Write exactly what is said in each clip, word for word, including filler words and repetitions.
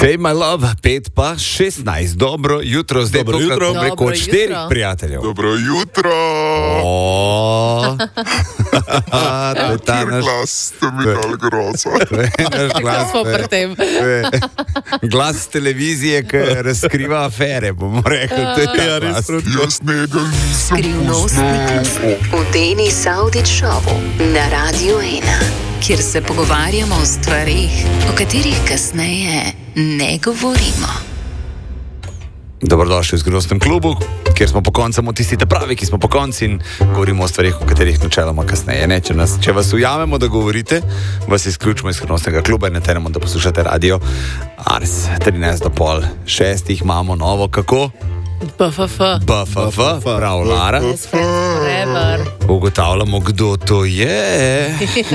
Say my love, pet pa šestnajst. Dobro jutro, zdaj Dobro jutro. preko od štirih prijateljev. Dobro jutro. O, to je ta naš glas, to mi je dal grozo. to je naš glas. smo pri tem. To je glas televizije, ki razkriva afere, bomo rekli. To je ta glas. Jaz njega nisem Skrivnostni klub v Deni Savdić šovu na Radio ena, kjer se pogovarjamo o stvarih, o katerih kasneje ne govorimo. Dobrodošli v Skrivnostnem klubu, kjer smo po koncu tisti pravi, ki smo po konci in govorimo o stvarih, o katerih načeloma kasneje ne. Če, nas, če vas ujamemo, da govorite, vas izključimo iz Skrivnostnega kluba in ne tenemo, da poslušate radio Ars. trinajst do pol šestih imamo novo, kako? B F F. B F F, prav Lara. Forever. Ugotavljamo, kdo to je.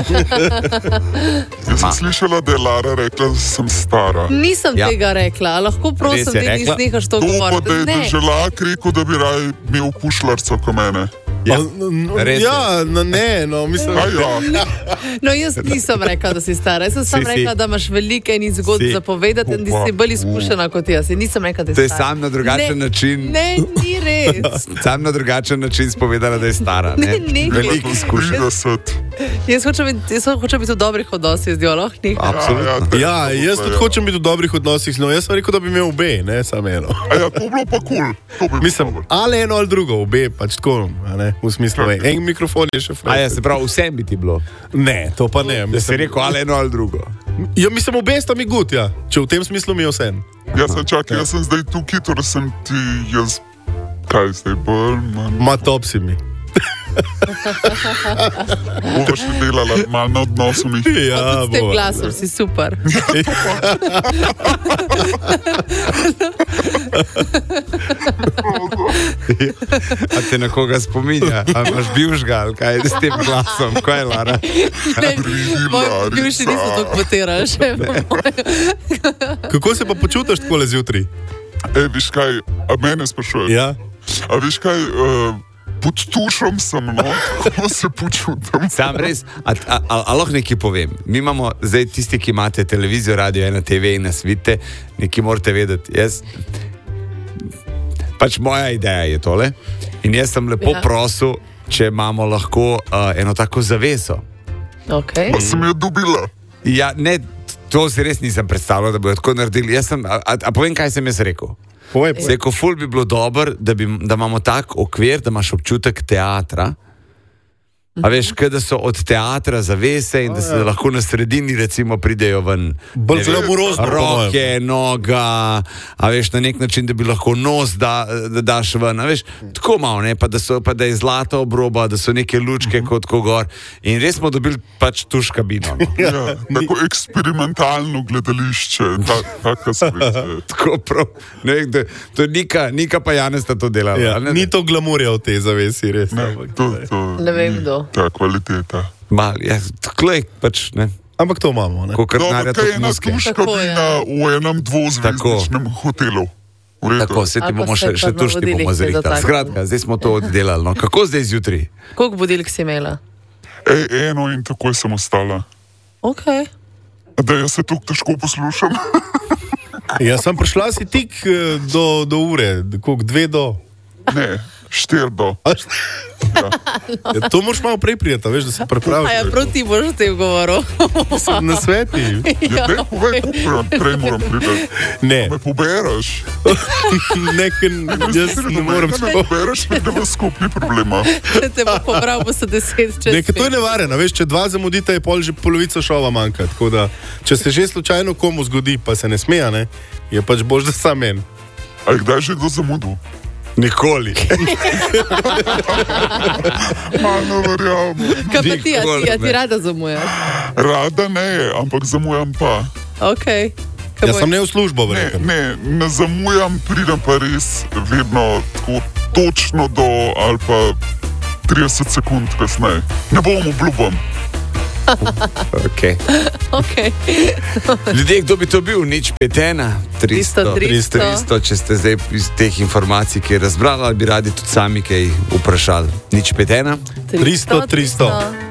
Jaz sem slišala, da je Lara rekla, da sem stara. Nisem Ja. tega rekla, a lahko prosim, Res je da ti rekla. snehaš to To pa, da je govoriti. Ne, državljak rekel, da bi raj imel pušlarco ko mene. Ja, Ja, res je. ja no, ne, no, mislim, A ja, no jaz nisem rekla, da si stara. Jaz sem samo Si, si. rekla, da imaš veliko enih zgodb Si. za povedati in da si bolj izkušena kot jaz. In nisem rekla, da si To je stara. sam na drugačen Ne, način. Ne, ni res. Sam na drugačen način spovedala, da je stara. Ne? Ne, ne. Veliko izkušenj. trideset. Jaz hočem biti, jaz hočem biti v dobrih odnosih z njo, lahko ni. Absolutno. ja, jaz tudi hočem biti v dobrih odnosih z njo. Jaz sem rekel, da bi imel obe, ne samo eno. A ja, to bi bilo pa kul. Cool. Mislim, ali eno ali drugo, obe, pač tako, a ne, v smislu, ej, en mikrofon je še A fraj. ja, se pravi, vsem bi ti bilo. Ne, to pa ne. Da si Mislim, rekel, ali eno ali drugo. ja, mislim, obe sta mi gut, ja. Če v tem smislu mi je vse. Jaz sem čakal, jaz sem zdaj tukaj, torej sem ti jaz. Kaj zdaj bolj, manj? Ma top si mi. Bova še delala malo na odnosu mi. Ja, S tem bo. glasom si super. A te na koga spominja? A imaš bivšga, ali kaj je s tem glasom? Kaj je, Lara? Ne, Moj bivši niso tako potirali še. Kako se pa počutiš takole zjutraj? E, viš kaj, a mene sprašuješ? Ja. A viš kaj, uh, pod tušom sem, no, kako se počutim. Sam res, a, a, a, a lahko nekaj povem. Mi imamo zdaj tisti, ki imate televizijo, radio ena, T V in nas vidite, nekaj morate vedeti. Jaz, pač moja ideja je tole in jaz sem lepo Ja. prosil, če imamo lahko uh, eno tako zaveso. Okay. Pa sem jo dobila. Ja, ne, to si res nisem predstavljal, da bodo tako naredili. Jaz sem, a, a, a povem, kaj sem jaz rekel? Povej, povej. Rekel, ful bi bilo dobro, da, bi, da imamo tak okvir, da imaš občutek teatra. A veš, kaj da so od teatra zavese in da se lahko na sredini recimo pridejo ven. Bolj ne vem, glamurozno, po roke, noga, a veš, na nek način, da bi lahko nos da, da daš ven. A veš, tako malo, ne, pa da, so, pa da je zlata obroba, da so neke lučke kot ko gor. In res smo dobili pač tuš kabino. No. Ja, tako eksperimentalno gledališče, ta, taka sveta. Tako prav. Ne vem, da, to je Nika, Nika pa Janez sta to delala. Ja, a ne? ni to glamurja v tej zavesi, res. Ne, ampak, to, to, Ne vem, kdo. ta kvaliteta. Mal, ja, tako je pač, ne. ampak to imamo. Ne? Ko Dobro, krnarja kaj to je ena muske. tuš Tako je. kabina v enem dvozvezdičnem hotelu. V redu. Tako, se ti Ali pa bomo se še, še pa tuš ti navodilih bomo se zrihtali. dotaknemo. Skratka, zdaj smo to oddelali. No. Kako zdaj zjutraj? Koliko budilk si imela? E, eno in takoj sem ostala. Ok. Da jaz se tukaj težko poslušam. Jaz sem prišla si tik eh, do, do ure, koliko dve do. Ne, štir do. A, ja, to moraš malo prej prijeti, veš, da se pripraviš. A ja, prav ti boš o tem govoril. Na sveti. Ja, ne, povej, kako prej moram priti. Ne, Me poberaš. nekaj, jaz ne morem Me tako. poberaš, da v skupni problema. Če te bo pobral, bo se deset čez. Nekaj to je nevarno, veš, če dva zamudite, je pol že polovica šova manjka. Tako da, če se že slučajno komu zgodi, pa se ne smeja, ne, je pač bož, da sam en. A je kdaj že kdo zamudil? Nikoli. Malo verjamem. Kaj pa ti, a ti, a ti Ne. rada zamujaš? Rada ne, ampak zamujam pa. Ok. Kaj Jaz bo- sem ne v službo, Ne, verjetno. ne, ne zamujam, pridem pa res vedno tako točno do ali pa trideset sekund kasneje. Ne bom obljubam. Okay. Ok. Ljudje, kdo bi to bil? Nič pet ena, tristo, tristo. tristo, če ste zdaj iz teh informacij, ki je razbrali, ali bi radi tudi sami kaj vprašali. Nič pet ena. tristo, tristo.